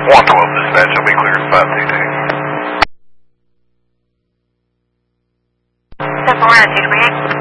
112 dispatch, I'll be clear at 522. 741 at 638.